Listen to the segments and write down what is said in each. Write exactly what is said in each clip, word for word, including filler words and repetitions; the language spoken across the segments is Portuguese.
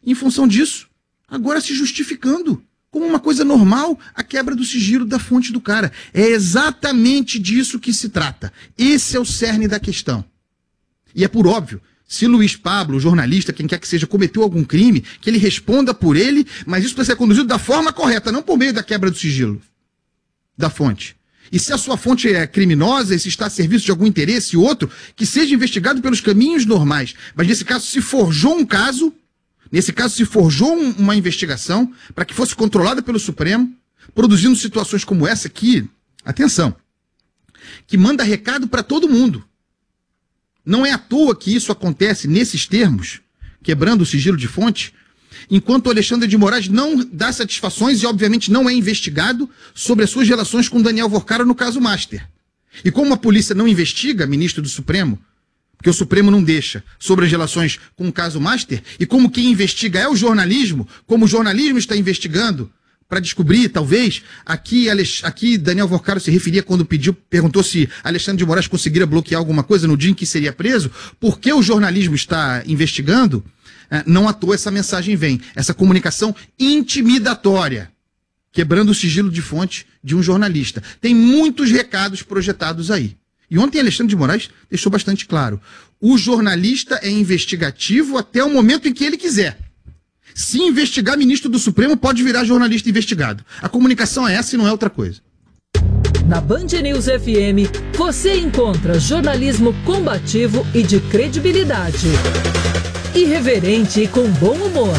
Em função disso, agora se justificando como uma coisa normal a quebra do sigilo da fonte do cara. É exatamente disso que se trata. Esse é o cerne da questão. E é por óbvio, se Luiz Pablo, jornalista, quem quer que seja, cometeu algum crime, que ele responda por ele, mas isso precisa ser conduzido da forma correta, não por meio da quebra do sigilo da fonte. E se a sua fonte é criminosa, e se está a serviço de algum interesse outro, que seja investigado pelos caminhos normais. Mas nesse caso se forjou um caso, nesse caso se forjou um, uma investigação para que fosse controlada pelo Supremo, produzindo situações como essa aqui, atenção, que manda recado para todo mundo. Não é à toa que isso acontece nesses termos, quebrando o sigilo de fonte, enquanto o Alexandre de Moraes não dá satisfações e, obviamente, não é investigado sobre as suas relações com Daniel Vorcara no caso Master. E como a polícia não investiga, ministro do Supremo, porque o Supremo não deixa, sobre as relações com o caso Master, e como quem investiga é o jornalismo, como o jornalismo está investigando para descobrir, talvez, aqui, aqui Daniel Vorcara se referia quando pediu, perguntou se Alexandre de Moraes conseguiria bloquear alguma coisa no dia em que seria preso, porque o jornalismo está investigando. Não à toa essa mensagem vem, essa comunicação intimidatória, quebrando o sigilo de fonte de um jornalista. Tem muitos recados projetados aí. E ontem Alexandre de Moraes deixou bastante claro, o jornalista é investigativo até o momento em que ele quiser. Se investigar ministro do Supremo, pode virar jornalista investigado. A comunicação é essa e não é outra coisa. Na Band News F M, você encontra jornalismo combativo e de credibilidade. Irreverente e com bom humor.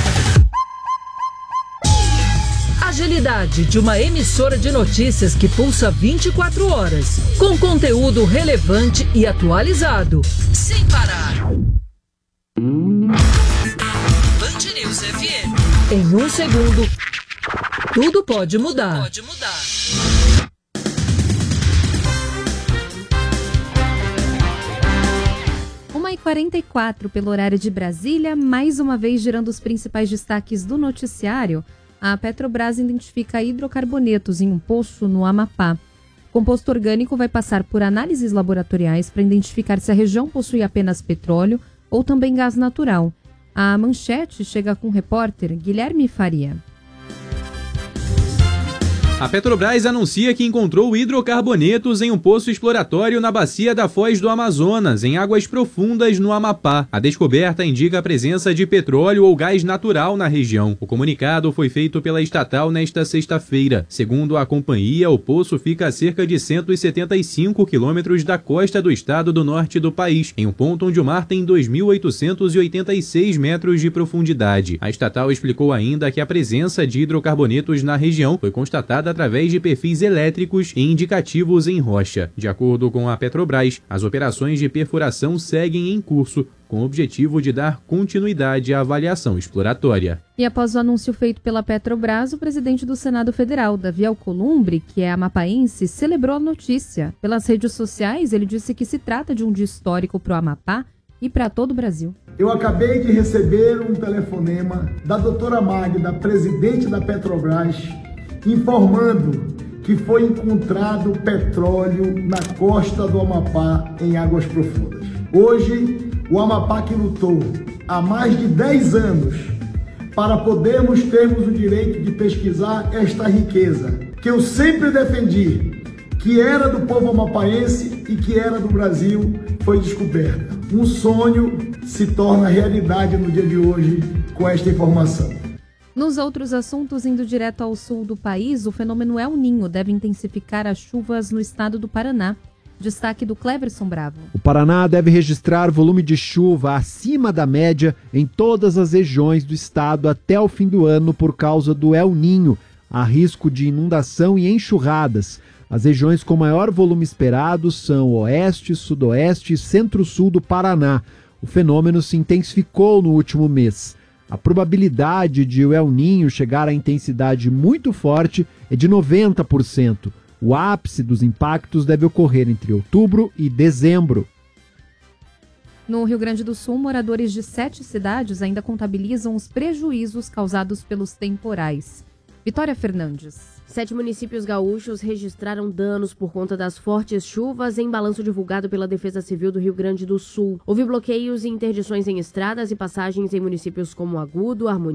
Agilidade de uma emissora de notícias que pulsa vinte e quatro horas, com conteúdo relevante e atualizado, sem parar. Band News F M. Em um segundo, tudo pode mudar. Tudo pode mudar. uma e quarenta e quatro pelo horário de Brasília, mais uma vez girando os principais destaques do noticiário, a Petrobras identifica hidrocarbonetos em um poço no Amapá. O composto orgânico vai passar por análises laboratoriais para identificar se a região possui apenas petróleo ou também gás natural. A manchete chega com o repórter Guilherme Faria. A Petrobras anuncia que encontrou hidrocarbonetos em um poço exploratório na bacia da Foz do Amazonas, em águas profundas no Amapá. A descoberta indica a presença de petróleo ou gás natural na região. O comunicado foi feito pela estatal nesta sexta-feira. Segundo a companhia, o poço fica a cerca de cento e setenta e cinco quilômetros da costa do estado do norte do país, em um ponto onde o mar tem dois mil oitocentos e oitenta e seis metros de profundidade. A estatal explicou ainda que a presença de hidrocarbonetos na região foi constatada através de perfis elétricos e indicativos em rocha. De acordo com a Petrobras, as operações de perfuração seguem em curso, com o objetivo de dar continuidade à avaliação exploratória. E após o anúncio feito pela Petrobras, o presidente do Senado Federal, Davi Alcolumbre, que é amapaense, celebrou a notícia. Pelas redes sociais, ele disse que se trata de um dia histórico para o Amapá e para todo o Brasil. Eu acabei de receber um telefonema da doutora Magda, presidente da Petrobras, informando que foi encontrado petróleo na costa do Amapá em águas profundas. Hoje, o Amapá que lutou há mais de dez anos para podermos termos o direito de pesquisar esta riqueza, que eu sempre defendi, que era do povo amapaense e que era do Brasil, foi descoberta. Um sonho se torna realidade no dia de hoje com esta informação. Nos outros assuntos, indo direto ao sul do país, o fenômeno El Niño deve intensificar as chuvas no estado do Paraná. Destaque do Cleverson Bravo. O Paraná deve registrar volume de chuva acima da média em todas as regiões do estado até o fim do ano por causa do El Niño. Há risco de inundação e enxurradas. As regiões com maior volume esperado são Oeste, Sudoeste e Centro-Sul do Paraná. O fenômeno se intensificou no último mês. A probabilidade de o El Niño chegar a intensidade muito forte é de noventa por cento. O ápice dos impactos deve ocorrer entre outubro e dezembro. No Rio Grande do Sul, moradores de sete cidades ainda contabilizam os prejuízos causados pelos temporais. Vitória Fernandes. Sete municípios gaúchos registraram danos por conta das fortes chuvas em balanço divulgado pela Defesa Civil do Rio Grande do Sul. Houve bloqueios e interdições em estradas e passagens em municípios como Agudo, Harmonia,